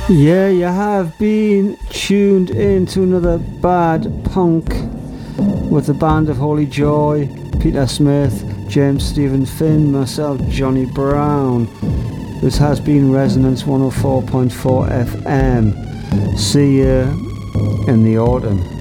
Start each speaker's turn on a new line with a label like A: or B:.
A: Yeah, you have been tuned in to another Bad Punk with the band of Holy Joy, Peter Smith, James Stephen Finn, myself, Johnny Brown. This has been Resonance 104.4 FM. See you in the autumn.